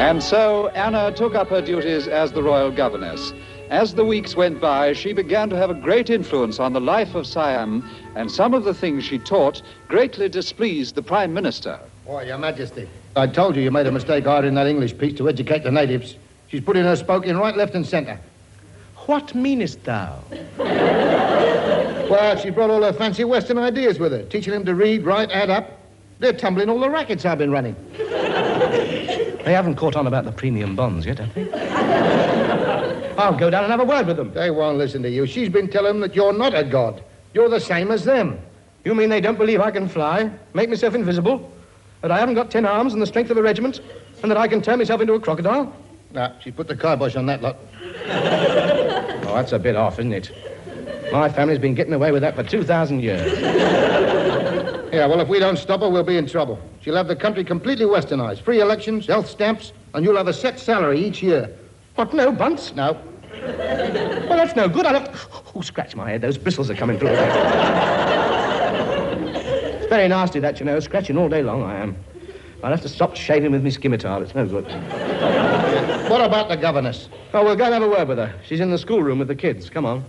And so Anna took up her duties as the royal governess. As the weeks went by, she began to have a great influence on the life of Siam, and some of the things she taught greatly displeased the Prime Minister. Why, Your Majesty, I told you made a mistake hiring that English piece to educate the natives. She's put in her spoke in right, left, and centre. What meanest thou? Well, she brought all her fancy Western ideas with her, teaching them to read, write, add up. They're tumbling all the rackets I've been running. They haven't caught on about the premium bonds yet, have they? I'll go down and have a word with them. They won't listen to you. She's been telling them that you're not a god. You're the same as them. You mean they don't believe I can fly, make myself invisible, that I haven't got 10 arms and the strength of a regiment, and that I can turn myself into a crocodile? Nah, she put the kibosh on that lot. Oh, that's a bit off, isn't it? My family's been getting away with that for 2,000 years. Yeah, well, if we don't stop her, we'll be in trouble. She'll have the country completely westernized. Free elections, health stamps, and you'll have a set salary each year. What, no bunts? No. Well, that's no good. Oh, scratch my head. Those bristles are coming through. It's very nasty, that, you know. Scratching all day long, I am. I'll have to stop shaving with my scimitar. It's no good. What about the governess? Oh, we'll go and have a word with her. She's in the schoolroom with the kids. Come on.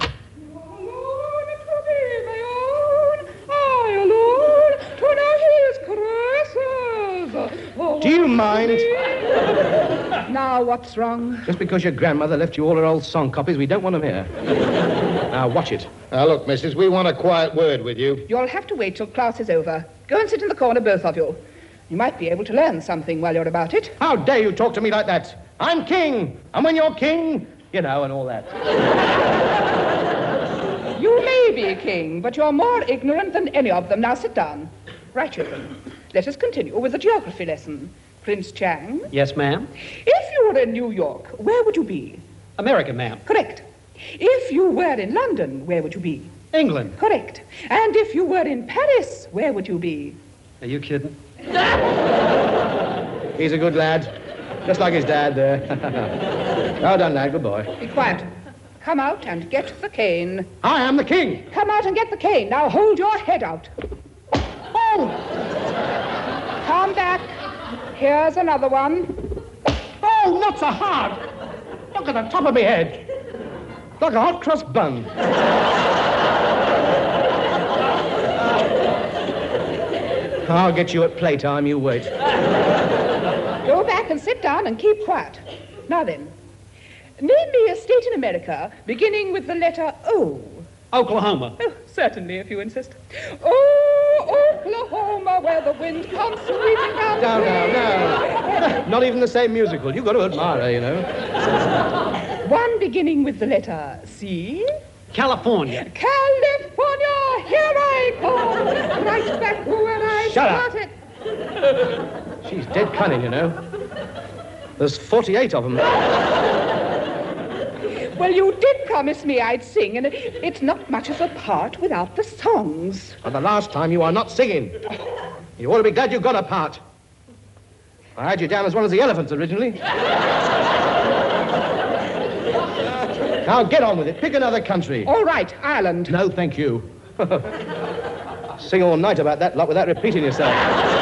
Do you mind? Now, what's wrong? Just because your grandmother left you all her old song copies, we don't want them here. Now, watch it. Now, look, missus, we want a quiet word with you. You'll have to wait till class is over. Go and sit in the corner, both of you. You might be able to learn something while you're about it. How dare you talk to me like that? I'm king, and when you're king, you know, and all that. You may be king, but you're more ignorant than any of them. Now, sit down. Right, children. Let us continue with the geography lesson. Prince Chang? Yes, ma'am? If you were in New York, where would you be? America, ma'am. Correct. If you were in London, where would you be? England. Correct. And if you were in Paris, where would you be? Are you kidding? He's a good lad. Just like his dad there. Well done, lad. Good boy. Be quiet. Come out and get the cane. I am the king. Come out and get the cane. Now hold your head out. Oh! Come back. Here's another one. Oh, not so hard. Look at the top of my head. Like a hot cross bun. I'll get you at playtime, you wait. Go back and sit down and keep quiet. Now then, name me a state in America beginning with the letter O. Oklahoma. Oh, certainly, if you insist. Oh, Oklahoma, where the wind comes sweeping down. No. Not even the same musical. You've got to admire her, you know. One beginning with the letter C. California. California, here I come. Right back where I started. She's dead cunning, you know. There's 48 of them. Well, you did promise me I'd sing, and it's not much of a part without the songs. For the last time, you are not singing. You ought to be glad you got a part. I had you down as one of the elephants originally. Now get on with it. Pick another country. All right, Ireland. No, thank you. Sing all night about that lot without repeating yourself.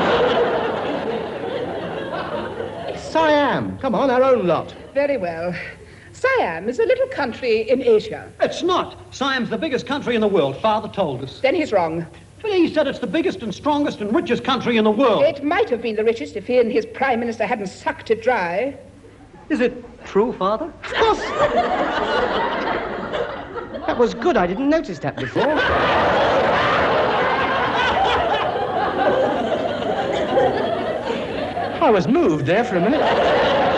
Siam. Come on, our own lot. Very well. Siam is a little country in Asia. It's not. Siam's the biggest country in the world. Father told us. Then he's wrong. But he said it's the biggest and strongest and richest country in the world. It might have been the richest if he and his prime minister hadn't sucked it dry. Is it true, Father? Of course. That was good. I didn't notice that before. I was moved there for a minute.